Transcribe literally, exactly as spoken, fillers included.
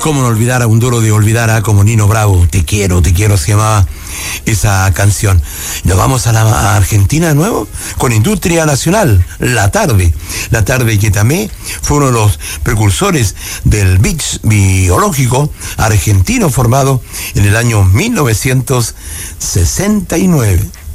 Cómo no olvidar a un duro de olvidar a como Nino Bravo, Te quiero, te quiero, se llamaba esa canción. Nos vamos a la a Argentina de nuevo con Industria Nacional, La Tarde. La Tarde que también fue uno de los precursores del beats biológico argentino formado en el año mil novecientos sesenta y nueve.